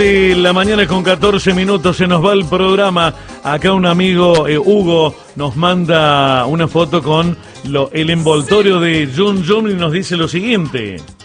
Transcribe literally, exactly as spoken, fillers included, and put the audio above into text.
La mañana con catorce minutos se nos va el programa. Acá un amigo, eh, Hugo, nos manda una foto con lo, el envoltorio de Jun Jun y nos dice lo siguiente.